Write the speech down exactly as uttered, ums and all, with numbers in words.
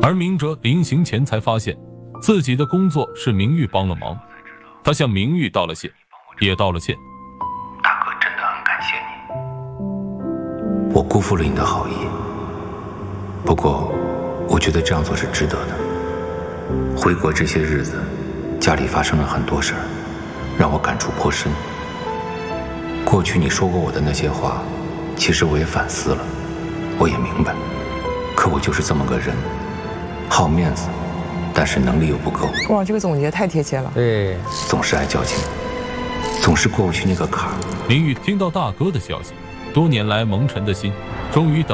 而明哲临行前才发现，自己的工作是明玉帮了忙，他向明玉道了谢，也道了歉。 大哥真的很感谢你，我辜负了你的好意，不过我觉得这样做是值得的。回国这些日子，家里发生了很多事儿，让我感触颇深。过去你说过我的那些话，其实我也反思了，我也明白，可我就是这么个人，好面子，但是能力又不够。 哇，这个总结太贴切了。 对， 总是爱较劲，总是过不去那个坎儿。 明玉听到大哥的消息，多年来蒙尘的心终于等